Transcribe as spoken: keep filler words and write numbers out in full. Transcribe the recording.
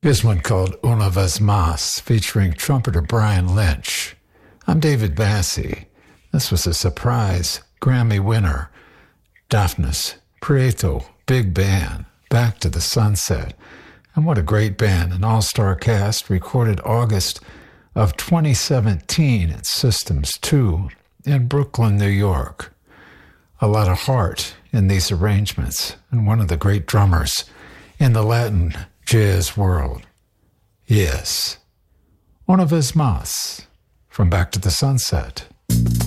Here's one called Una Vez Mas, featuring trumpeter Brian Lynch. I'm David Bassie. This was a surprise Grammy winner. Daphnis, Prieto, big band, Back to the Sunset. And what a great band, an all-star cast, recorded August of twenty seventeen at Systems two in Brooklyn, New York. A lot of heart in these arrangements, and one of the great drummers in the Latin jazz world. Yes, Una Vez Mas, from Back to the Sunset.